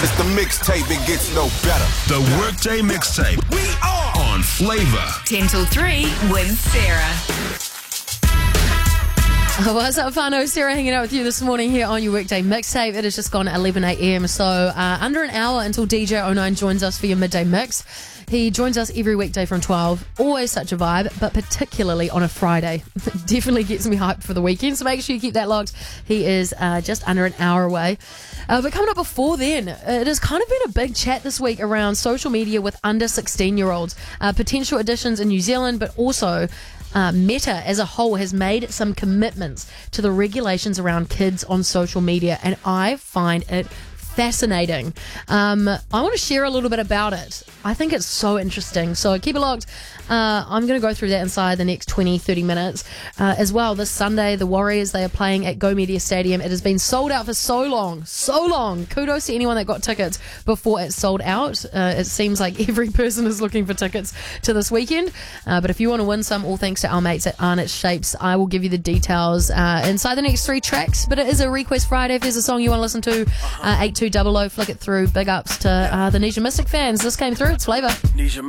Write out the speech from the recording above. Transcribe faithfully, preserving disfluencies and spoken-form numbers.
It's the mixtape that gets no better. The Workday Mixtape. We are on Flavor. ten till three with Sarah. What's up, whānau? Sarah hanging out with you this morning here on your Workday Mixtape. It has just gone eleven a.m, so uh, under an hour until D J oh nine joins us for your midday mix. He joins us every weekday from twelve. Always such a vibe, but particularly on a Friday. Definitely gets me hyped for the weekend, so make sure you keep that locked. He is uh, just under an hour away. Uh, but coming up before then, it has kind of been a big chat this week around social media with under sixteen-year-olds. Uh, potential additions in New Zealand, but also Uh, Meta as a whole has made some commitments to the regulations around kids on social media, and I find it fascinating. Um, I want to share a little bit about it. I think it's so interesting. So keep it locked. Uh, I'm going to go through that inside the next twenty, thirty minutes. Uh, as well, this Sunday, the Warriors, they are playing at Go Media Stadium. It has been sold out for so long, so long. Kudos to anyone that got tickets before it sold out. Uh, it seems like every person is looking for tickets to this weekend. Uh, but if you want to win some, all thanks to our mates at Arnott Shapes, I will give you the details uh, inside the next three tracks. But it is a Request Friday. If there's a song you want to listen to, uh, eight two double oh, flick it through. Big ups to uh, the Nisha Mystic fans. This came through. It's Flavor. Nisha